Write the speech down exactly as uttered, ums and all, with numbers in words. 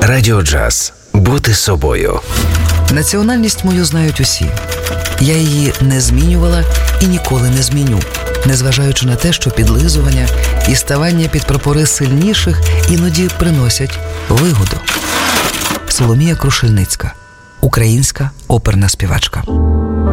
Радіо Джаз. Бути собою. Національність мою знають усі. Я її не змінювала і ніколи не зміню, незважаючи на те, що підлизування і ставання під прапори сильніших іноді приносять вигоду. Соломія Крушельницька, українська оперна співачка.